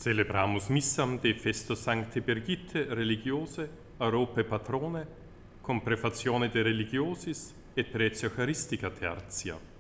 Celebramus missam de festo Sancte Birgitte religiose, Europae patrone, cum prefazione de religiosis et praetio Eucharistica tertia.